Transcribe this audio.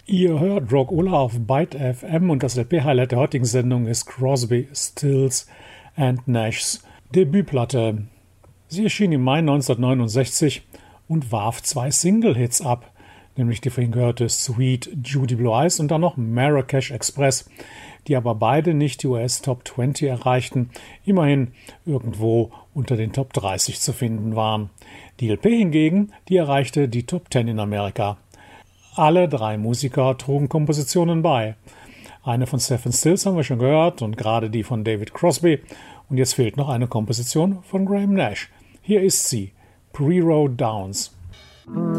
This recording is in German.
Ihr hört Rock'n'Roll auf Byte FM und das LP-Highlight der heutigen Sendung ist Crosby, Stills and Nashs Debütplatte. Sie erschien im Mai 1969 und warf 2 Single-Hits ab, nämlich die vorhin gehörte Sweet Judy Blue Eyes und dann noch Marrakesh Express, die aber beide nicht die US Top 20 erreichten, immerhin irgendwo unter den Top 30 zu finden waren. Die LP hingegen, die erreichte die Top 10 in Amerika. Alle 3 Musiker trugen Kompositionen bei. Eine von Stephen Stills haben wir schon gehört und gerade die von David Crosby. Und jetzt fehlt noch eine Komposition von Graham Nash. Hier ist sie, Pre-Road Downs.